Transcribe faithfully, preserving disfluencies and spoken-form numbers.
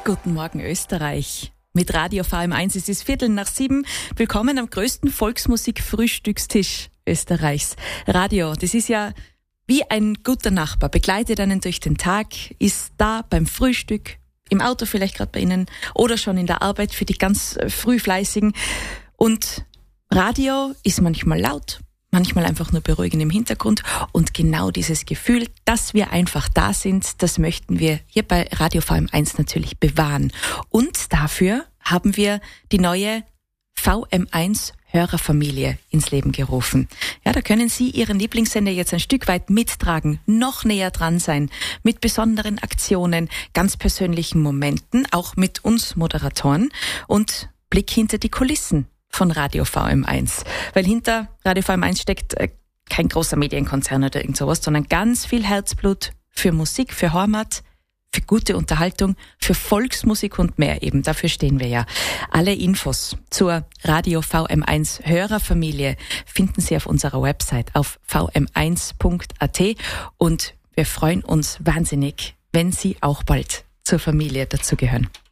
Guten Morgen Österreich. Mit Radio V M eins ist es Viertel nach sieben. Willkommen am größten Volksmusik-Frühstückstisch Österreichs. Radio, das ist ja wie ein guter Nachbar, begleitet einen durch den Tag, ist da beim Frühstück, im Auto vielleicht gerade bei Ihnen oder schon in der Arbeit für die ganz früh Fleißigen. Und Radio ist manchmal laut, manchmal einfach nur beruhigend im Hintergrund. Und genau dieses Gefühl, dass wir einfach da sind, das möchten wir hier bei Radio V M eins natürlich bewahren. Und dafür haben wir die neue V M eins Hörerfamilie ins Leben gerufen. Ja, da können Sie Ihren Lieblingssender jetzt ein Stück weit mittragen, noch näher dran sein, mit besonderen Aktionen, ganz persönlichen Momenten, auch mit uns Moderatoren und Blick hinter die Kulissen von Radio V M eins. Weil hinter Radio V M eins steckt äh, kein großer Medienkonzern oder irgend sowas, sondern ganz viel Herzblut für Musik, für Heimat, für gute Unterhaltung, für Volksmusik und mehr eben. Dafür stehen wir ja. Alle Infos zur Radio V M eins Hörerfamilie finden Sie auf unserer Website auf v m eins punkt a t und wir freuen uns wahnsinnig, wenn Sie auch bald zur Familie dazugehören.